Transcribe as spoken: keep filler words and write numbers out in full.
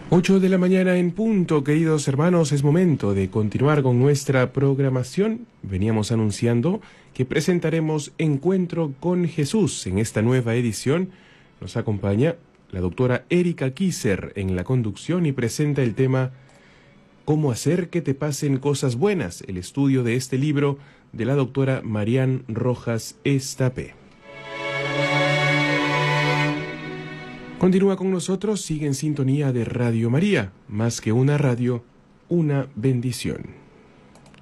Ocho de la mañana en punto, queridos hermanos, es momento de continuar con nuestra programación. Veníamos anunciando que presentaremos Encuentro con Jesús. En esta nueva edición nos acompaña la doctora Erika Kisser en la conducción y presenta el tema ¿Cómo hacer que te pasen cosas buenas? El estudio de este libro de la doctora Marian Rojas Estapé. Continúa con nosotros, sigue en sintonía de Radio María, más que una radio, una bendición.